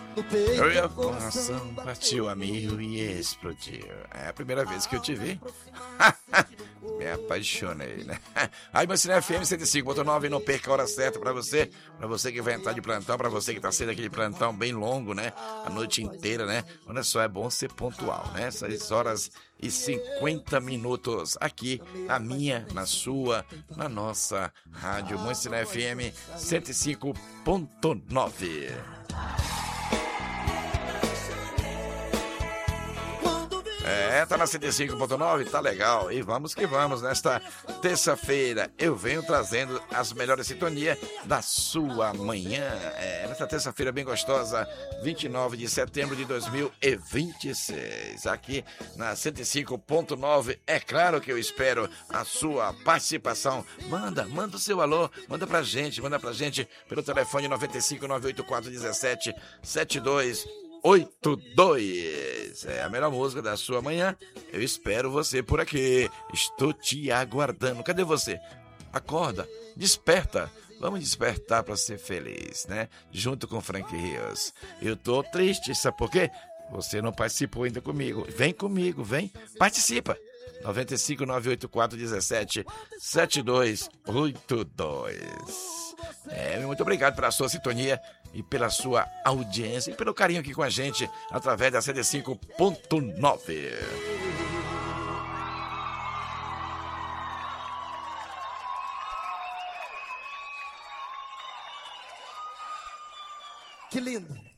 O meu coração partiu a mil e explodiu. É a primeira vez que eu te vi. Me apaixonei, né? Aí, meu Cine FM 105.9, não perca a hora certa pra você que vai entrar de plantão, pra você que tá saindo aquele plantão bem longo, né? A noite inteira, né? Olha só, é bom ser pontual, né? 6 horas e 50 minutos aqui, na minha, na sua, na nossa rádio Moicina FM 105.9. Tá na 105.9, tá legal. E vamos que vamos. Nesta terça-feira eu venho trazendo as melhores sintonias da sua manhã. Nesta terça-feira bem gostosa, 29 de setembro de 2026. Aqui na 105.9. É claro que eu espero a sua participação. Manda o seu alô, manda pra gente pelo telefone 95 984 17 7282. É a melhor música da sua manhã. Eu espero você por aqui. Estou te aguardando. Cadê você? Acorda, desperta. Vamos despertar para ser feliz, né? Junto com Frank Rios. Eu tô triste, sabe por quê? Você não participou ainda comigo. Vem comigo, vem. Participa. 95 984 17 7282. Muito obrigado pela sua sintonia e pela sua audiência e pelo carinho aqui com a gente através da 105.9. Que lindo!